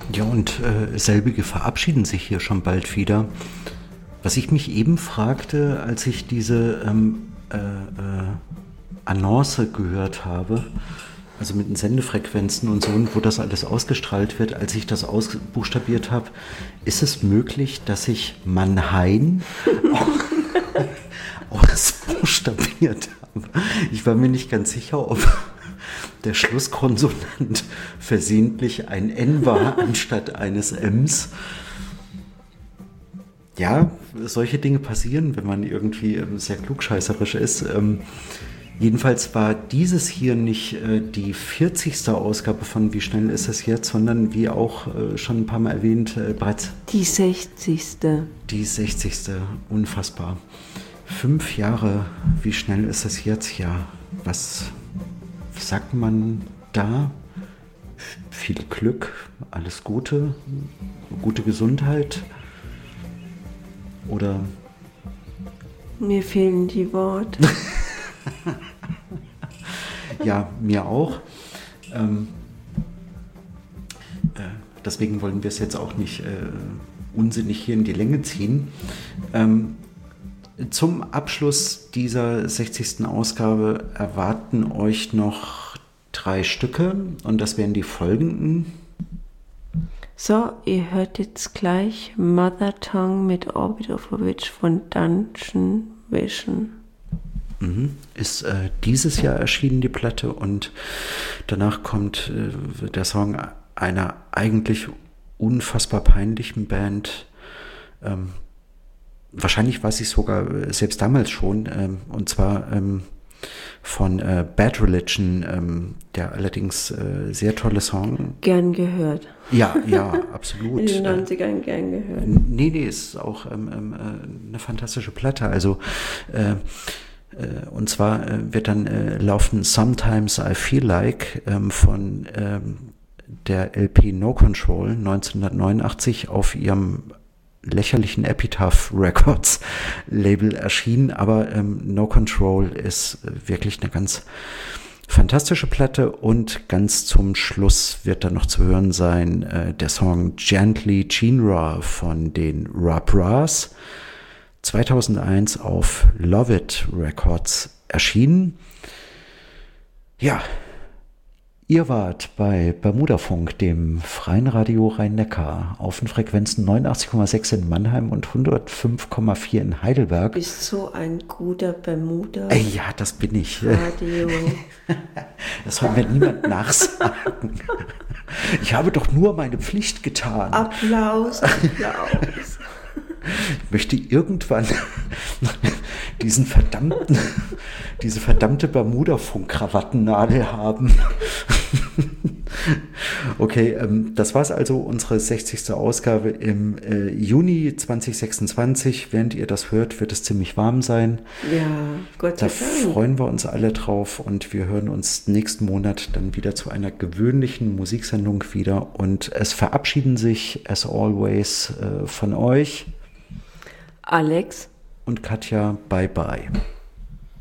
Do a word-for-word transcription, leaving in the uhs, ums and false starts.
Ja, und äh, selbige verabschieden sich hier schon bald wieder. Was ich mich eben fragte, als ich diese ähm, äh, äh, Annonce gehört habe, also mit den Sendefrequenzen und so, und wo das alles ausgestrahlt wird, als ich das ausbuchstabiert habe, ist es möglich, dass ich Mannheim ausbuchstabiert habe? Ich war mir nicht ganz sicher, ob der Schlusskonsonant versehentlich ein N war anstatt eines Ms. Ja, solche Dinge passieren, wenn man irgendwie ähm, sehr klugscheißerisch ist. Ähm, jedenfalls war dieses hier nicht äh, die vierzigste Ausgabe von Wie schnell ist es jetzt, sondern wie auch äh, schon ein paar Mal erwähnt, äh, bereits die sechzigste. Die sechzigste. Unfassbar. Fünf Jahre, wie schnell ist es jetzt? Ja, was sagt man da? Viel Glück, alles Gute, gute Gesundheit oder? Mir fehlen die Worte. Ja, mir auch. Ähm, äh, deswegen wollen wir es jetzt auch nicht äh, unsinnig hier in die Länge ziehen. Ähm, zum Abschluss dieser sechzigsten Ausgabe erwarten euch noch drei Stücke und das wären die folgenden. So, ihr hört jetzt gleich Mother Tongue mit Orbit of a Witch von Dungeon Vision. Mhm. Ist äh, dieses Jahr erschienen, die Platte, und danach kommt äh, der Song einer eigentlich unfassbar peinlichen Band. Ähm, wahrscheinlich weiß ich sogar äh, selbst damals schon, ähm, und zwar ähm, von äh, Bad Religion, ähm, der allerdings äh, sehr tolle Song. Gern gehört. Ja, ja, absolut. In den neunzigern gern gehört. Nee, nee, ist auch ähm, ähm, eine fantastische Platte. Also äh, äh, und zwar äh, wird dann äh, laufen Sometimes I Feel Like ähm, von ähm, der L P No Control neunzehnhundertneunundachtzig auf ihrem lächerlichen Epitaph Records Label erschienen, aber ähm, No Control ist äh, wirklich eine ganz fantastische Platte, und ganz zum Schluss wird dann noch zu hören sein äh, der Song Gently Genera von den Ra-Bras, zweitausendeins auf Love It Records erschienen. Ja, ihr wart bei Bermudafunk, dem freien Radio Rhein-Neckar, auf den Frequenzen neunundachtzig Komma sechs in Mannheim und hundertfünf Komma vier in Heidelberg. Du bist so ein guter Bermuda. Äh, ja, das bin ich. Radio. Das soll mir niemand nachsagen. Ich habe doch nur meine Pflicht getan. Applaus, Applaus. Ich möchte irgendwann diesen verdammten, diese verdammte Bermuda-Funk-Krawattennadel haben. Okay, ähm, das war's also, unsere sechzigste Ausgabe im äh, Juni zweitausendsechsundzwanzig. Während ihr das hört, wird es ziemlich warm sein. Ja, Gott sei Da Dank. freuen wir uns alle drauf, und wir hören uns nächsten Monat dann wieder zu einer gewöhnlichen Musiksendung wieder, und es verabschieden sich as always äh, von euch Alex und Katja. Bye bye.